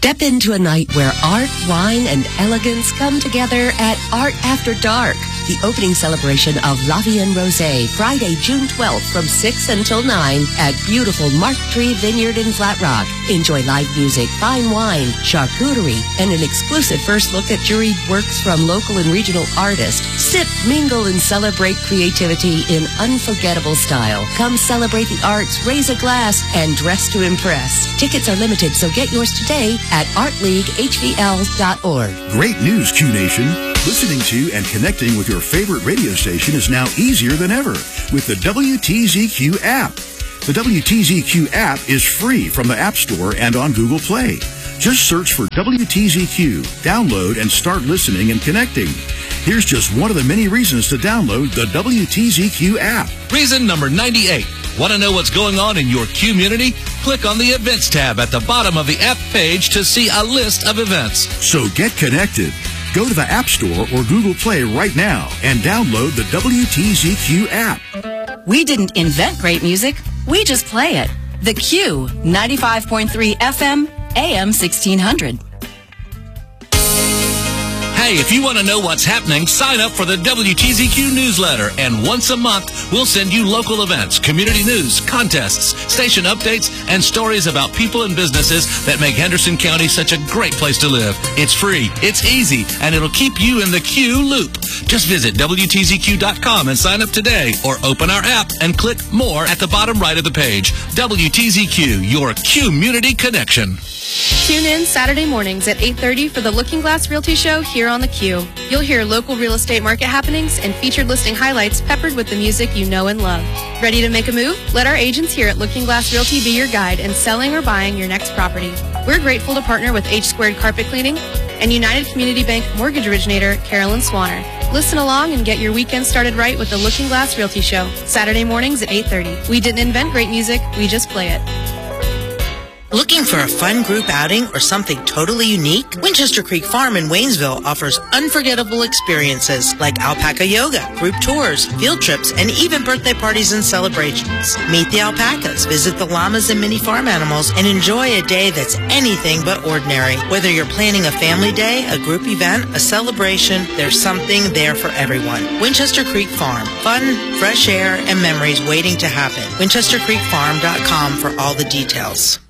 Step into a night where art, wine, and elegance come together at Art After Dark, the opening celebration of La Vie en Rosé, Friday, June 12th from 6 until 9 at beautiful Mark Tree Vineyard in Flat Rock. Enjoy live music, fine wine, charcuterie, and an exclusive first look at juried works from local and regional artists. Sip, mingle, and celebrate creativity in unforgettable style. Come celebrate the arts, raise a glass, and dress to impress. Tickets are limited, so get yours today at artleaguehvl.org. Great news, Q Nation. Listening to and connecting with your favorite radio station is now easier than ever with the WTZQ app. The WTZQ app is free from the App Store and on Google Play. Just search for WTZQ, download, and start listening and connecting. Here's just one of the many reasons to download the WTZQ app. Reason number 98. Want to know what's going on in your community? Click on the Events tab at the bottom of the app page to see a list of events. So get connected. Go to the App Store or Google Play right now and download the WTZQ app. We didn't invent great music. We just play it. The Q, 95.3 FM, AM 1600. Hey, if you want to know what's happening, sign up for the WTZQ newsletter, and once a month, we'll send you local events, community news, contests, station updates, and stories about people and businesses that make Henderson County such a great place to live. It's free, it's easy, and it'll keep you in the Q loop. Just visit WTZQ.com and sign up today, or open our app and click More at the bottom right of the page. WTZQ, your community connection. Tune in Saturday mornings at 8:30 for the Looking Glass Realty Show here on the Q. You'll hear local real estate market happenings and featured listing highlights peppered with the music you know and love. Ready to make a move? Let our agents here at Looking Glass Realty be your guide in selling or buying your next property. We're grateful to partner with H Squared Carpet Cleaning and United Community Bank mortgage originator Carolyn Swanner. Listen along and get your weekend started right with the Looking Glass Realty Show, Saturday mornings at 8:30. We didn't invent great music, we just play it. Looking for a fun group outing or something totally unique? Winchester Creek Farm in Waynesville offers unforgettable experiences like alpaca yoga, group tours, field trips, and even birthday parties and celebrations. Meet the alpacas, visit the llamas and mini farm animals, and enjoy a day that's anything but ordinary. Whether you're planning a family day, a group event, a celebration, there's something there for everyone. Winchester Creek Farm. Fun, fresh air, and memories waiting to happen. WinchesterCreekFarm.com for all the details.